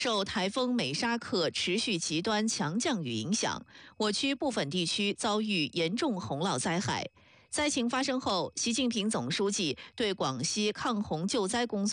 受台风美沙克持续极端强降雨影响，我区部分地区遭遇严重洪涝灾害。灾情发生后，习近平总书记对广西抗洪救灾工作